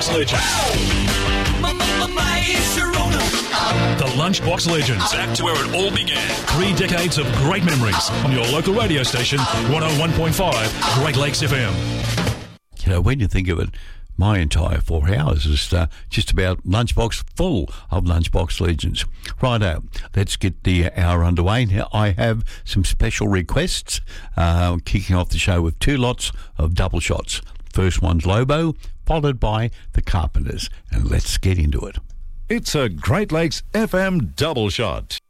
Lunchbox Legends. The Lunchbox Legends. Back to where it all began. 3 decades of great memories on your local radio station, 101.5 Great Lakes FM. You know, when you think of it, my entire 4 hours is just about Lunchbox full of Lunchbox Legends. Righto, let's get the hour underway. Now, I have some special requests, kicking off the show with 2 lots of double shots. First one's Lobo, followed by the Carpenters, and let's get into it. It's a Great Lakes FM double shot.